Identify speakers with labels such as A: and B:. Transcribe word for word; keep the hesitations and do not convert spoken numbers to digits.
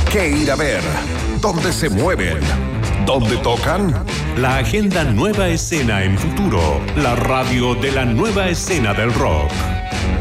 A: qué ir a ver, dónde se mueven, dónde tocan.
B: La agenda Nueva Escena en Futuro, la radio de la nueva escena del rock.